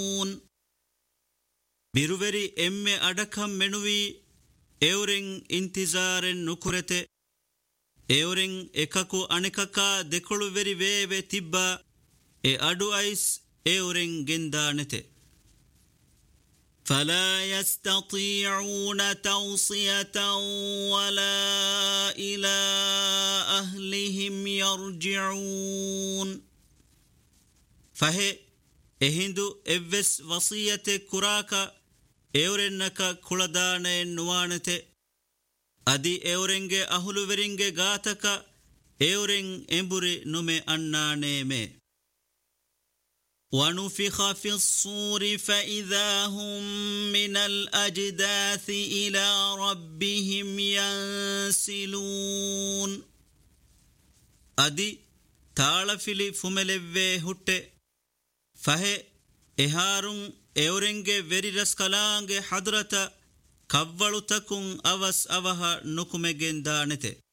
ಬಿರುವೆರಿ ಎಮ್ಮೆ ಅಡಕಂ ಮೆನುವಿ ಎವರೆಂ ಇಂತಿಜಾರೆನ್ ನುಕುರೆತೆ ಎವರೆಂ ಎಕಕು ಅಣಿಕಕ ದೆಕೊಳುವೆರಿ ವೇವೆ ತಿಬ್ಬ ಎ ಅಡು ಐಸ್ ಎವರೆಂ ಗೆಂದಾನೆತೆ فلا يستطيعون توصية ولا إلى أهلهم يرجعون فهي ಎಹಿಂದು ಎವ್ವೆಸ್ ವಸಿಯತೆ ಕುರಾಕ ಎವರೆನ್ನಕ ಕುಳದಾನೆ ನುವಾಣತೆ ಅದಿ ಎವರೆಂಗೆ ಅಹುಲುವೆರಿಂಗೆ ಗಾತಕ ಎವರೆಂ ಎಂಬುರಿ ನುಮೆ ಅಣ್ಣಾನೇಮೆ ونفخ في الصور فإذا هم من الأجداث إلى ربهم ينسلون أدي تالفلي فملوه هُٹّe فهي إهارٌ ಎವರೆಂಗೆ ವೆರಿರಸ್ ಕಲಾಂಗೆ ಹದ್ರತ ಕವ್ವಳುತಕುಂ ಅವಸ್ ಅವಹ ನುಕುಮೆಗೆಂದಾನೆತೆ